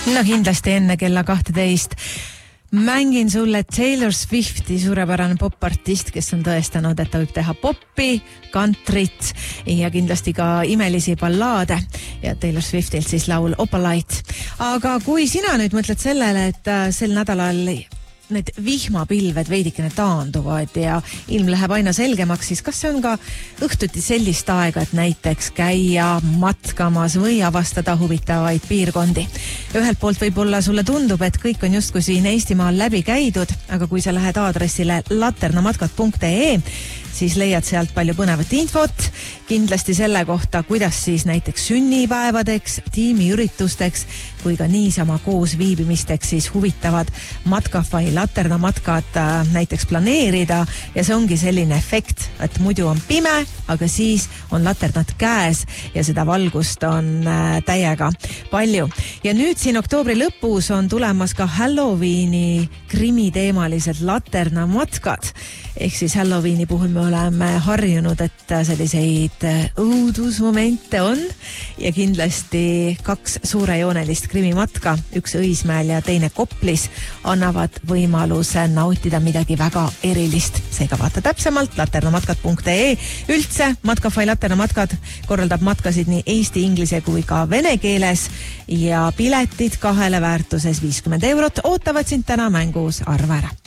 No kindlasti enne kella 12 mängin sulle Taylor Swifti, suurepärane popartist, kes on tõestanud, et ta võib teha poppi, kantrit ja kindlasti ka imelisi ballaade ja Taylor Swiftilt siis laul Opalite. Aga kui sina nüüd mõtled sellele, et sel nädalal need vihmapilved veidikene taanduvad ja ilm läheb aina selgemaks, siis kas see on ka õhtuti sellist aega, et näiteks käia matkamas või avastada huvitavaid piirkondi? Ühelt poolt võib-olla sulle tundub, et kõik on justkui siin Eestimaal läbi käidud, aga kui sa lähed aadressile laternamatkad.ee, siis leiad sealt palju põnevat infot, kindlasti selle kohta, kuidas siis näiteks sünnipäevadeks, tiimiüritusteks kui ka niisama koos viibimisteks siis huvitavad Matkafai laternamatkad näiteks planeerida ja see ongi selline efekt, et muidu on pime, aga siis on laternad käes ja seda valgust on täiega palju. Ja nüüd siin oktoobri lõpus on tulemas ka Halloweeni krimiteemalised laternamatkad. Ehk siis Halloweeni puhul me oleme harjunud, et selliseid õudusmomente on ja kindlasti 2 suurejoonelist krimimatka, üks Õismäel ja teine Koplis, annavad võimaluse nautida midagi väga erilist. Seega vaata täpsemalt laternamatkad.ee. Üldse Matkafai laternamatkad korraldab matkasid nii eesti, inglise kui ka vene keeles ja piletid 2 väärtuses 50 €. Ootavad sind täna mängus, arva ära.